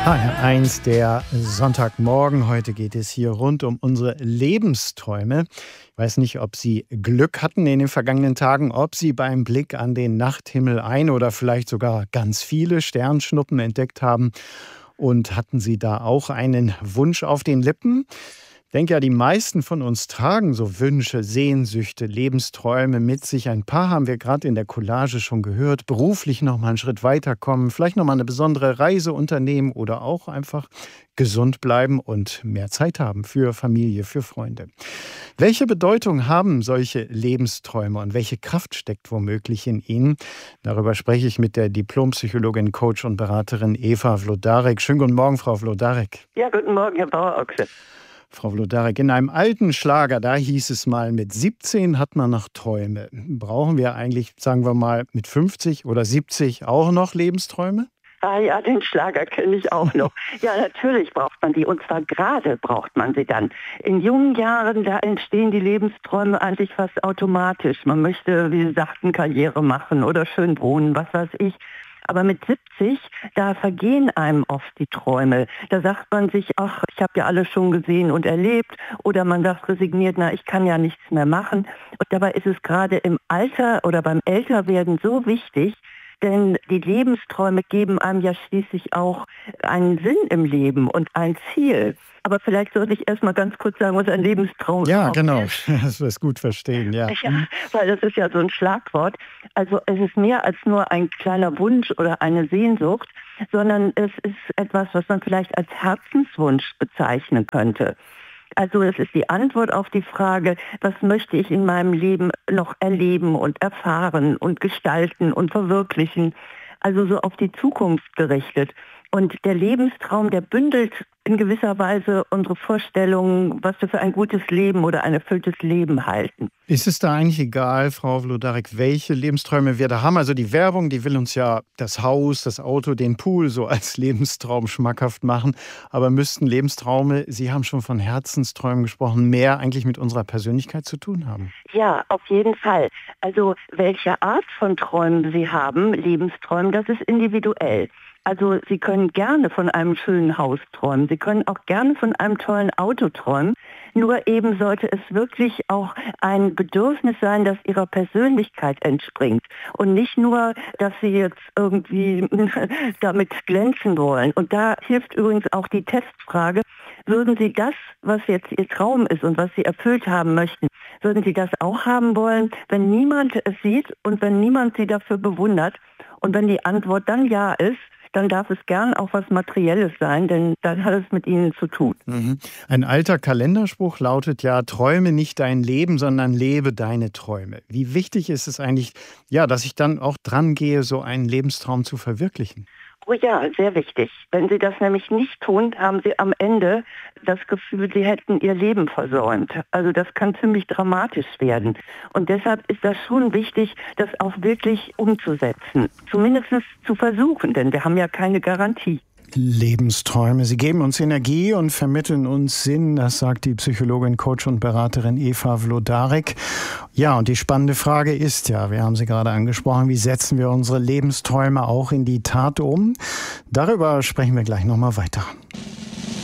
HR1, der Sonntagmorgen. Heute geht es hier rund um unsere Lebensträume. Ich weiß nicht, ob Sie Glück hatten in den vergangenen Tagen, ob Sie beim Blick an den Nachthimmel ein oder vielleicht sogar ganz viele Sternschnuppen entdeckt haben. Und hatten Sie da auch einen Wunsch auf den Lippen? Ich denke ja, die meisten von uns tragen so Wünsche, Sehnsüchte, Lebensträume mit sich. Ein paar haben wir gerade in der Collage schon gehört. Beruflich noch mal einen Schritt weiterkommen, vielleicht noch mal eine besondere Reise unternehmen oder auch einfach gesund bleiben und mehr Zeit haben für Familie, für Freunde. Welche Bedeutung haben solche Lebensträume und welche Kraft steckt womöglich in ihnen? Darüber spreche ich mit der Diplompsychologin, Coach und Beraterin Eva Wlodarek. Schönen guten Morgen, Frau Wlodarek. Ja, guten Morgen, Herr Bauer-Ochse. Frau Wlodarek, in einem alten Schlager, da hieß es mal, mit 17 hat man noch Träume. Brauchen wir eigentlich, sagen wir mal, mit 50 oder 70 auch noch Lebensträume? Ah ja, den Schlager kenne ich auch noch. Ja, natürlich braucht man die, und zwar gerade braucht man sie dann. In jungen Jahren, da entstehen die Lebensträume eigentlich fast automatisch. Man möchte, wie Sie sagten, Karriere machen oder schön wohnen, was weiß ich. Aber mit 70, da vergehen einem oft die Träume. Da sagt man sich, ach, ich habe ja alles schon gesehen und erlebt. Oder man sagt resigniert, na, ich kann ja nichts mehr machen. Und dabei ist es gerade im Alter oder beim Älterwerden so wichtig, denn die Lebensträume geben einem ja schließlich auch einen Sinn im Leben und ein Ziel. Aber vielleicht sollte ich erst mal ganz kurz sagen, was ein Lebenstraum ist. Ja, genau, das wirst gut verstehen, ja. Ja, weil das ist ja so ein Schlagwort. Also es ist mehr als nur ein kleiner Wunsch oder eine Sehnsucht, sondern es ist etwas, was man vielleicht als Herzenswunsch bezeichnen könnte. Also es ist die Antwort auf die Frage, was möchte ich in meinem Leben noch erleben und erfahren und gestalten und verwirklichen. Also so auf die Zukunft gerichtet. Und der Lebenstraum, der bündelt in gewisser Weise unsere Vorstellungen, was wir für ein gutes Leben oder ein erfülltes Leben halten. Ist es da eigentlich egal, Frau Wlodarek, welche Lebensträume wir da haben? Also die Werbung, die will uns ja das Haus, das Auto, den Pool so als Lebenstraum schmackhaft machen. Aber müssten Lebenstraume, Sie haben schon von Herzensträumen gesprochen, mehr eigentlich mit unserer Persönlichkeit zu tun haben? Ja, auf jeden Fall. Also welche Art von Träumen Sie haben, Lebensträumen, das ist individuell. Also Sie können gerne von einem schönen Haus träumen. Sie können auch gerne von einem tollen Auto träumen. Nur eben sollte es wirklich auch ein Bedürfnis sein, das Ihrer Persönlichkeit entspringt. Und nicht nur, dass Sie jetzt irgendwie damit glänzen wollen. Und da hilft übrigens auch die Testfrage. Würden Sie das, was jetzt Ihr Traum ist und was Sie erfüllt haben möchten, würden Sie das auch haben wollen, wenn niemand es sieht und wenn niemand Sie dafür bewundert? Und wenn die Antwort dann ja ist, dann darf es gern auch was Materielles sein, denn dann hat es mit Ihnen zu tun. Ein alter Kalenderspruch lautet ja, träume nicht dein Leben, sondern lebe deine Träume. Wie wichtig ist es eigentlich, ja, dass ich dann auch dran gehe, so einen Lebenstraum zu verwirklichen? Oh ja, sehr wichtig. Wenn Sie das nämlich nicht tun, haben Sie am Ende das Gefühl, Sie hätten Ihr Leben versäumt. Also das kann ziemlich dramatisch werden. Und deshalb ist das schon wichtig, das auch wirklich umzusetzen. Zumindest zu versuchen, denn wir haben ja keine Garantie. Lebensträume. Sie geben uns Energie und vermitteln uns Sinn, das sagt die Psychologin, Coach und Beraterin Eva Wlodarek. Ja, und die spannende Frage ist ja, wir haben sie gerade angesprochen, wie setzen wir unsere Lebensträume auch in die Tat um? Darüber sprechen wir gleich nochmal weiter.